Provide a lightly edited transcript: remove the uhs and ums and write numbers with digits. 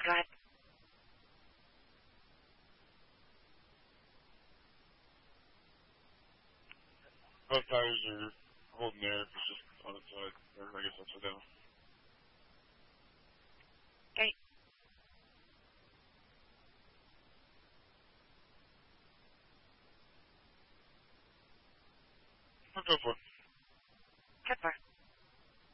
Go ahead. Both tires are holding there. It's just on its side, or I guess upside down. Okay. I'll go for it.